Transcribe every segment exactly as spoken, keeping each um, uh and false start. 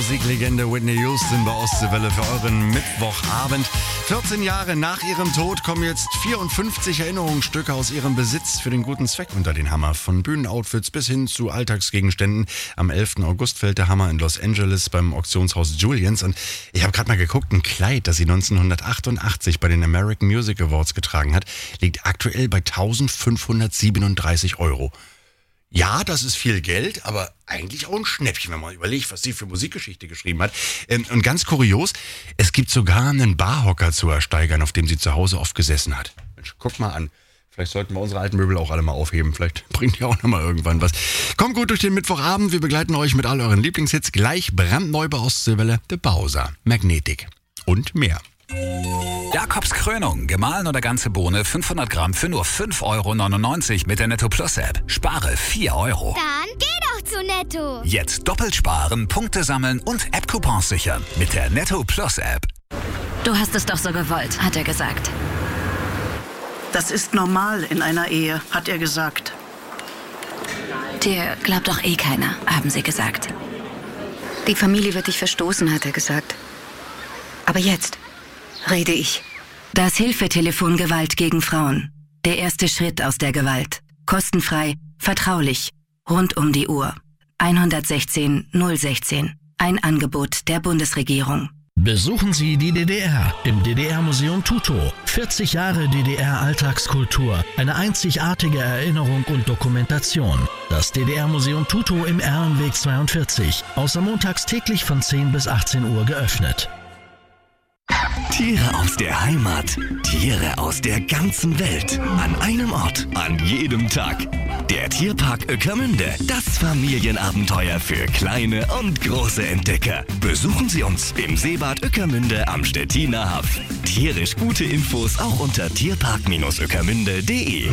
Musiklegende Whitney Houston bei Ostseewelle für euren Mittwochabend. vierzehn Jahre nach ihrem Tod kommen jetzt vierundfünfzig Erinnerungsstücke aus ihrem Besitz für den guten Zweck unter den Hammer. Von Bühnenoutfits bis hin zu Alltagsgegenständen. Am elften August fällt der Hammer in Los Angeles beim Auktionshaus Julians. Und ich habe gerade mal geguckt, ein Kleid, das sie neunzehnhundertachtundachtzig bei den American Music Awards getragen hat, liegt aktuell bei eintausendfünfhundertsiebenunddreißig Euro. Ja, das ist viel Geld, aber eigentlich auch ein Schnäppchen, wenn man überlegt, was sie für Musikgeschichte geschrieben hat. Und ganz kurios, es gibt sogar einen Barhocker zu ersteigern, auf dem sie zu Hause oft gesessen hat. Mensch, guck mal an. Vielleicht sollten wir unsere alten Möbel auch alle mal aufheben. Vielleicht bringt ja auch noch mal irgendwann was. Kommt gut durch den Mittwochabend. Wir begleiten euch mit all euren Lieblingshits. Gleich brandneu bei Ostseewelle, The Bowser, Magnetic und mehr. Jakobs Krönung, gemahlen oder ganze Bohne, fünfhundert Gramm für nur fünf Euro neunundneunzig mit der Netto Plus App. Spare vier Euro. Dann geh doch zu Netto. Jetzt doppelt sparen, Punkte sammeln und App-Coupons sichern mit der Netto Plus App. Du hast es doch so gewollt, hat er gesagt. Das ist normal in einer Ehe, hat er gesagt. Dir glaubt doch eh keiner, haben sie gesagt. Die Familie wird dich verstoßen, hat er gesagt. Aber jetzt rede ich. Das Hilfetelefon Gewalt gegen Frauen. Der erste Schritt aus der Gewalt. Kostenfrei, vertraulich, rund um die Uhr. hundertsechzehn null sechzehn. Ein Angebot der Bundesregierung. Besuchen Sie die D D R im D D R-Museum Tutow. vierzig Jahre D D R-Alltagskultur. Eine einzigartige Erinnerung und Dokumentation. Das D D R-Museum Tutow im Erlenweg zweiundvierzig. Außer montags täglich von zehn bis achtzehn Uhr geöffnet. Tiere aus der Heimat, Tiere aus der ganzen Welt. An einem Ort, an jedem Tag. Der Tierpark Ueckermünde. Das Familienabenteuer für kleine und große Entdecker. Besuchen Sie uns im Seebad Ueckermünde am Stettiner Haff. Tierisch gute Infos auch unter tierpark Ueckermünde punkt de.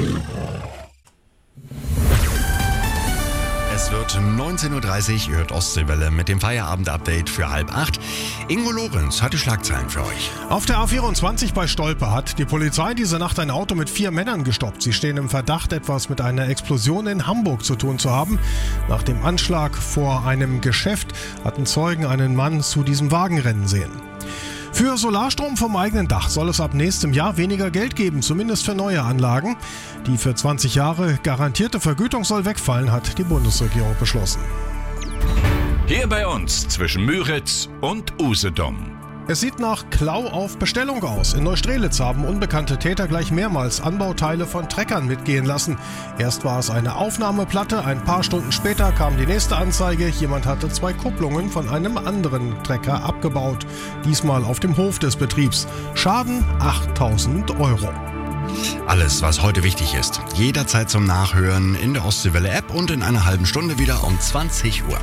Es wird neunzehn Uhr dreißig, ihr hört Ostseewelle mit dem Feierabend-Update für halb acht. Ingo Lorenz hat die Schlagzeilen für euch. Auf der A vierundzwanzig bei Stolpe hat die Polizei diese Nacht ein Auto mit vier Männern gestoppt. Sie stehen im Verdacht, etwas mit einer Explosion in Hamburg zu tun zu haben. Nach dem Anschlag vor einem Geschäft hatten Zeugen einen Mann zu diesem Wagen rennen sehen. Für Solarstrom vom eigenen Dach soll es ab nächstem Jahr weniger Geld geben, zumindest für neue Anlagen. Die für zwanzig Jahre garantierte Vergütung soll wegfallen, hat die Bundesregierung beschlossen. Hier bei uns zwischen Müritz und Usedom. Es sieht nach Klau auf Bestellung aus. In Neustrelitz haben unbekannte Täter gleich mehrmals Anbauteile von Treckern mitgehen lassen. Erst war es eine Aufnahmeplatte, ein paar Stunden später kam die nächste Anzeige. Jemand hatte zwei Kupplungen von einem anderen Trecker abgebaut. Diesmal auf dem Hof des Betriebs. Schaden achttausend Euro. Alles, was heute wichtig ist. Jederzeit zum Nachhören in der Ostseewelle-App und in einer halben Stunde wieder um zwanzig Uhr.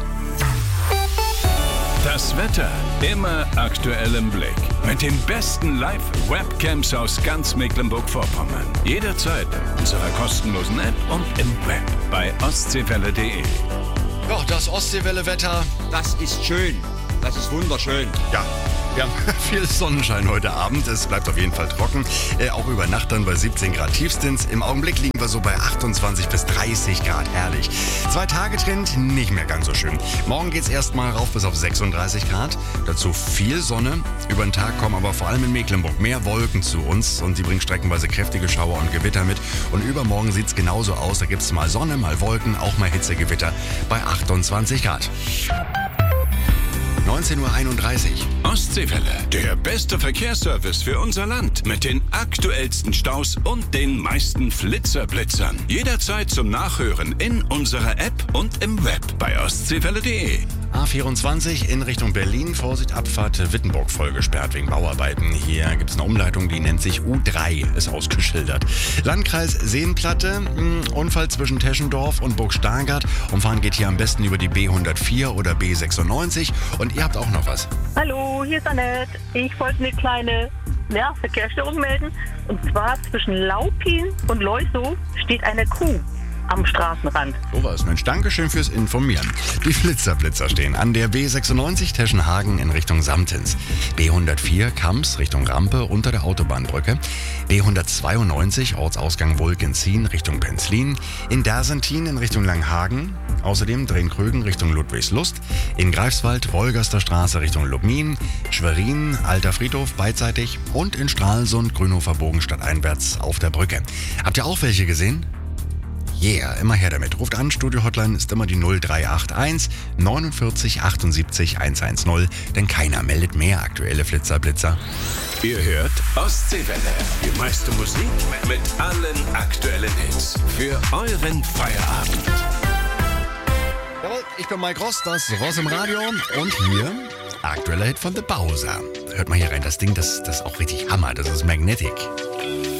Das Wetter immer aktuell im Blick. Mit den besten Live-Webcams aus ganz Mecklenburg-Vorpommern. Jederzeit in unserer kostenlosen App und im Web bei ostseewelle punkt de. Ja, das Ostseewelle-Wetter, das ist schön. Das ist wunderschön. Ja. Wir haben viel Sonnenschein heute Abend. Es bleibt auf jeden Fall trocken. Äh, auch über Nacht dann bei siebzehn Grad Tiefstens. Im Augenblick liegen wir so bei achtundzwanzig bis dreißig Grad. Herrlich. Zwei-Tage-Trend nicht mehr ganz so schön. Morgen geht's erstmal rauf bis auf sechsunddreißig Grad. Dazu viel Sonne. Über den Tag kommen aber vor allem in Mecklenburg mehr Wolken zu uns. Und die bringen streckenweise kräftige Schauer und Gewitter mit. Und übermorgen sieht's genauso aus. Da gibt's mal Sonne, mal Wolken, auch mal Hitzegewitter bei achtundzwanzig Grad. neunzehn Uhr einunddreißig. Ostseewelle, der beste Verkehrsservice für unser Land. Mit den aktuellsten Staus und den meisten Flitzerblitzern. Jederzeit zum Nachhören in unserer App und im Web bei ostseewelle punkt de. A vierundzwanzig in Richtung Berlin. Vorsicht, Abfahrt Wittenburg voll gesperrt wegen Bauarbeiten. Hier gibt es eine Umleitung, die nennt sich U drei, ist ausgeschildert. Landkreis Seenplatte, mh, Unfall zwischen Teschendorf und Burg Stargard. Umfahren geht hier am besten über die B hundertvier oder B sechsundneunzig. Und ihr habt auch noch was. Hallo, hier ist Annette. Ich wollte eine kleine ja, Verkehrsstörung melden. Und zwar zwischen Laupin und Leusow steht eine Kuh. am Straßenrand. So was, Mensch, Dankeschön fürs Informieren. Die Flitzerblitzer stehen an der B sechsundneunzig Teschenhagen in Richtung Samtens, B hundertvier Kamps Richtung Rampe unter der Autobahnbrücke, B hundertzweiundneunzig Ortsausgang Wolkenzien Richtung Penzlin, in Dersentin in Richtung Langhagen, außerdem Drehkrügen Richtung Ludwigslust, in Greifswald Wolgaster Straße Richtung Lubmin, Schwerin, Alter Friedhof beidseitig und in Stralsund Grünhofer Bogen stadteinwärts auf der Brücke. Habt ihr auch welche gesehen? Yeah, immer her damit. Ruft an, Studio-Hotline ist immer die null drei acht eins neunundvierzig achtundsiebzig hundertzehn, denn keiner meldet mehr aktuelle Flitzerblitzer. Ihr hört Ostseewelle. Die meiste Musik mit allen aktuellen Hits. Für euren Feierabend. Jawohl, ich bin Mike Ross, das Ross im Radio und hier aktueller Hit von The Bowser. Hört mal hier rein, das Ding, das, das ist auch richtig Hammer, das ist Magnetic.